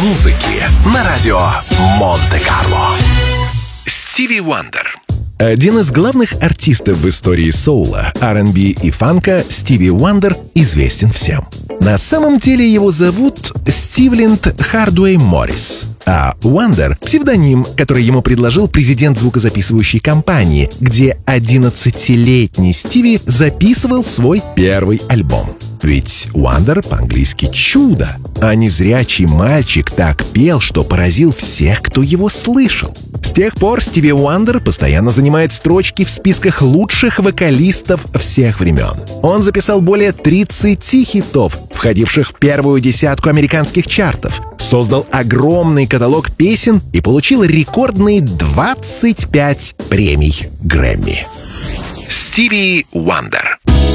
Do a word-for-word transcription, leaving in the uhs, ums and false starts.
музыки на радио Монте-Карло. Стиви Уандер. Один из главных артистов в истории соула, ар энд би и фанка, Стиви Уандер, известен всем. На самом деле его зовут Стивленд Хардуэй Моррис, а Уандер — псевдоним, который ему предложил президент звукозаписывающей компании, где одиннадцатилетний Стиви записывал свой первый альбом. Ведь Уандер по-английски «чудо», а незрячий мальчик так пел, что поразил всех, кто его слышал. С тех пор Стиви Уандер постоянно занимает строчки в списках лучших вокалистов всех времен. Он записал более тридцати хитов, входивших в первую десятку американских чартов, создал огромный каталог песен и получил рекордные двадцать пять премий Грэмми. Стиви Уандер.